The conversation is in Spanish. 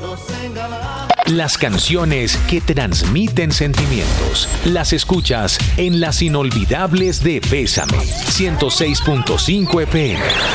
Las canciones que transmiten sentimientos. Las escuchas en Las Inolvidables de Bésame. 106.5 FM.